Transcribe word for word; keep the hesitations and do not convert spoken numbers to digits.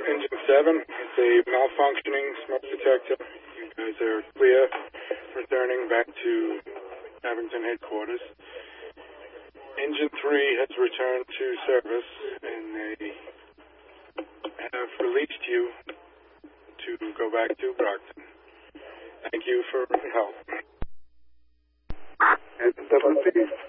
Engine seven, it's a malfunctioning smoke detector. You guys are clear, returning back to Abington headquarters. Engine three has returned to service, and they have released you to go back to Brockton. Thank you for your help. And seven, please.